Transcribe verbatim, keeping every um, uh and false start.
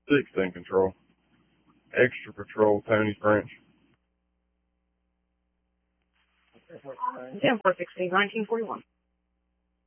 sixteen Control. Extra Patrol, Tony's Branch. ten four sixteen, nineteen forty-one.